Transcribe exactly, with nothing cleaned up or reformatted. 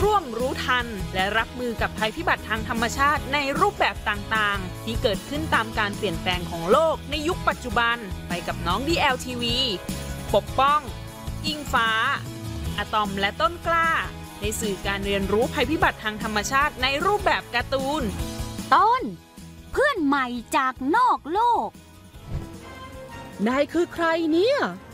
ร่วมรู้ทันและรับมือกับภัยพิบัติทางธรรมชาติในรูปแบบต่างๆที่เกิดขึ้นตามการเปลี่ยนแปลงของโลกในยุคปัจจุบันไปกับน้อง ดี แอล ที วี ปกป้องอิงฟ้าอะตอมและต้นกล้าในสื่อการเรียนรู้ภัยพิบัติทางธรรมชาติในรูปแบบการ์ตูนต้นเพื่อนใหม่จากนอกโลกนายคือใครเนี่ย